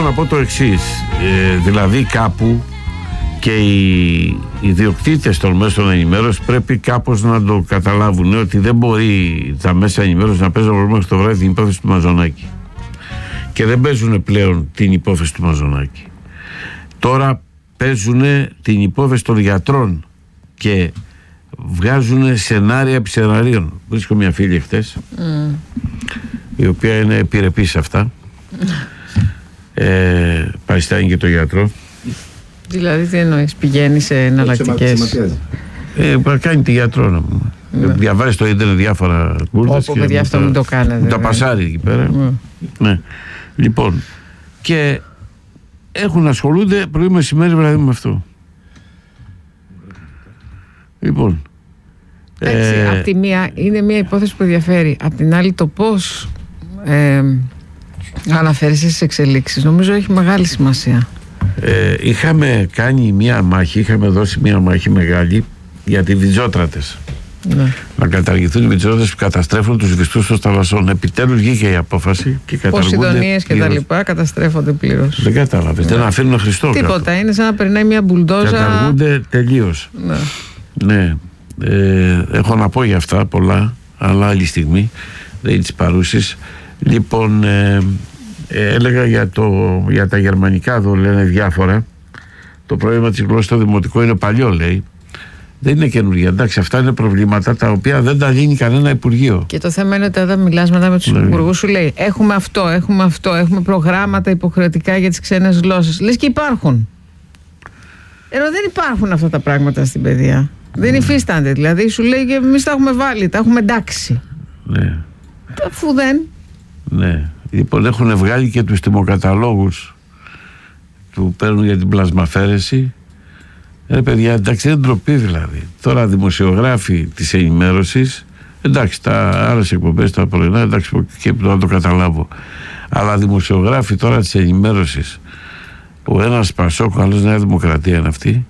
να πω το εξής. Δηλαδή κάπου και οι ιδιοκτήτες των μέσων ενημέρωσης πρέπει κάπως να το καταλάβουν, ότι δεν μπορεί τα μέσα ενημέρωσης να παίζουν μέχρι το βράδυ την υπόθεση του Μαζονάκη. Και δεν παίζουν πλέον την υπόθεση του Μαζονάκη. Τώρα παίζουν την υπόθεση των γιατρών και βγάζουν σενάρια επί σεναρίων. Βρίσκω μια φίλη χτες, η οποία είναι επιρρεπή σε αυτά. Παριστάνει και το γιατρό. Δηλαδή τι εννοείς, πηγαίνει σε εναλλακτικές? Κάνει τη γιατρό να πούμε. Διαβάζει στο ίντερνετ διάφορα κούρδες. Όπου παιδιά αυτό μην το κάνετε. Τα πασάρει εκεί πέρα. Ναι. Λοιπόν, και ασχολούνται πρωί μεσημέρι βράδυ με αυτό. Λοιπόν. Απ' τη μία είναι μια υπόθεση που ενδιαφέρει. Απ' την άλλη το πώς αναφέρεσαι στις εξελίξεις νομίζω έχει μεγάλη σημασία. Είχαμε κάνει μια μάχη, είχαμε δώσει μια μάχη μεγάλη για τις βιτζότρατες. Ναι. Να καταργηθούν οι βιτζότρατες που καταστρέφουν τους βυθούς των θαλασσών. Επιτέλους βγήκε η απόφαση και καταργούνται. Ποσειδονίες και τα λοιπά καταστρέφονται πλήρως. Δεν κατάλαβες, δεν αφήνουν Χριστό. Τίποτα, κάτω. Είναι σαν να περνάει μια μπουλντόζα. Καταργούνται τελείως. Ναι. Έχω να πω για αυτά πολλά, αλλά άλλη στιγμή δεν είναι της παρούσης. Λοιπόν, έλεγα για τα γερμανικά εδώ, λένε διάφορα. Το πρόβλημα της γλώσσας στο δημοτικό είναι παλιό, λέει. Δεν είναι καινούργια. Εντάξει, αυτά είναι προβλήματα τα οποία δεν τα λύνει κανένα υπουργείο. Και το θέμα είναι ότι όταν μιλάς μετά με τους υπουργούς, σου λέει: έχουμε αυτό, έχουμε προγράμματα υποχρεωτικά για τις ξένες γλώσσες. Λες και υπάρχουν. Ενώ δεν υπάρχουν αυτά τα πράγματα στην παιδεία. Δεν υφίστανται. Δηλαδή, σου λέει και εμείς τα έχουμε βάλει, τα έχουμε εντάξει. Ναι. Αφού δεν. Ναι. Λοιπόν, έχουν βγάλει και τους τιμοκαταλόγους που παίρνουν για την πλασμαφέρεση. Παιδιά, εντάξει, δεν ντροπή δηλαδή. Τώρα δημοσιογράφοι της ενημέρωσης, εντάξει, τα άλλες εκπομπές, τα πρωινά, εντάξει, και να το καταλάβω. Αλλά δημοσιογράφοι τώρα της ενημέρωσης, ο ένας Πασόκ, ο άλλος Νέα Δημοκρατία είναι αυτή,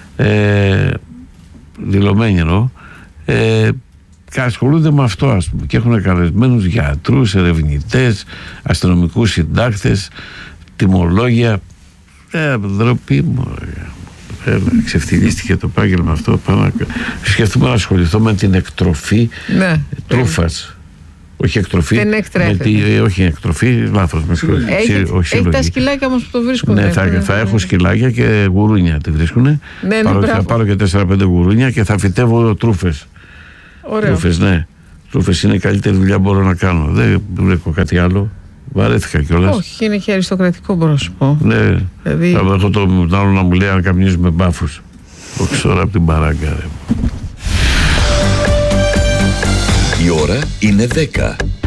δηλωμένοι εννοώ, και ασχολούνται με αυτό, ας πούμε, και έχουν καλεσμένους γιατρούς, ερευνητές, αστυνομικούς συντάκτες, τιμολόγια. Ντροπή μου. Ξεφτυλίστηκε το επάγγελμα αυτό. Σκεφτούμε να ασχοληθώ με την εκτροφή τρούφας. Όχι εκτροφή. Δεν εκτρέφεται. Όχι εκτροφή, λάθος. Έχει τα σκυλάκια όμως που το βρίσκουν. Ναι, θα έχω σκυλάκια και γουρούνια τη βρίσκουν. Θα πάρω και 4-5 γουρούνια και θα φυτεύω τρούφες. Τρούφες, ναι. Τρούφες είναι η καλύτερη δουλειά που μπορώ να κάνω. Δεν βρέκω κάτι άλλο. Βαρέθηκα κιόλας. Όχι, είναι και αριστοκρατικό, μπορώ να σου πω. Ναι. Δηλαδή... Θα έχω το άλλο να μου λέει να καπνίζουμε μπάφους. Όχι τώρα από την παράγκα. Η ώρα είναι 10.